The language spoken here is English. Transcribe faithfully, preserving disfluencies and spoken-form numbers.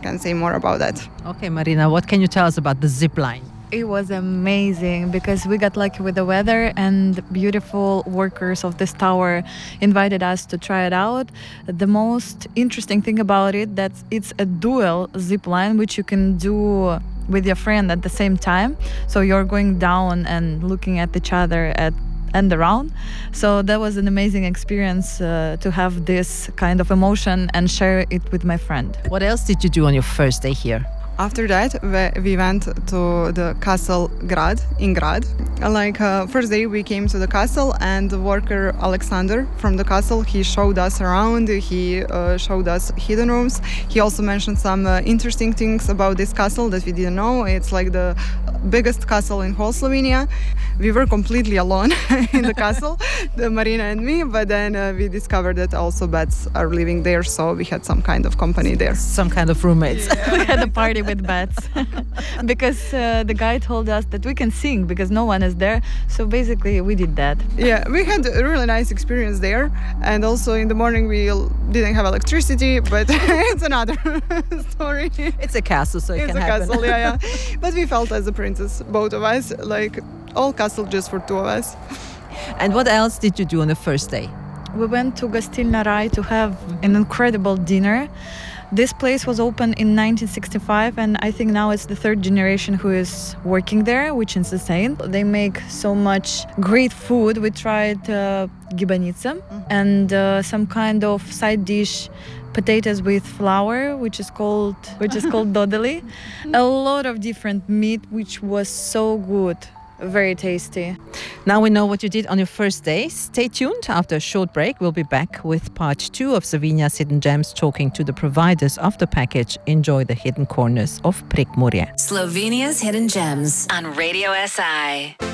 can say more about that. Okay, Marina, what can you tell us about the zip line? It was amazing because we got lucky with the weather, and beautiful workers of this tower invited us to try it out. The most interesting thing about it that it's a dual zip line which you can do with your friend at the same time. So you're going down and looking at each other at and around. So that was an amazing experience uh, to have this kind of emotion and share it with my friend. What else did you do on your first day here? After that, we- we went to the castle Grad in Grad. Like uh, first day, we came to the castle, and the worker Alexander from the castle, he showed us around. He uh, showed us hidden rooms. He also mentioned some uh, interesting things about this castle that we didn't know. It's like the biggest castle in whole Slovenia. We were completely alone in the castle, the Marina and me. But then uh, we discovered that also bats are living there, so we had some kind of company there. Some kind of roommates. We had a party with bats because uh, the guy told us that we can sing because no one is there. So basically we did that. Yeah, we had a really nice experience there. And also in the morning we l- didn't have electricity, but it's another story. It's a castle, so it It's can a happen. castle, yeah, yeah. But we felt as a princess, both of us, like all castle just for two of us. And what else did you do on the first day? We went to Gostilna Rai to have an incredible dinner. This place was opened in nineteen sixty-five, and I think now it's the third generation who is working there, which is insane. They make so much great food. We tried uh, gibanica and uh, some kind of side dish, potatoes with flour, which is called which is called dodeli. A lot of different meat, which was so good. Very tasty. Now we know what you did on your first day. Stay tuned. After a short break, we'll be back with part two of Slovenia's Hidden Gems, talking to the providers of the package. Enjoy the hidden corners of Prekmurje. Slovenia's Hidden Gems on Radio S I.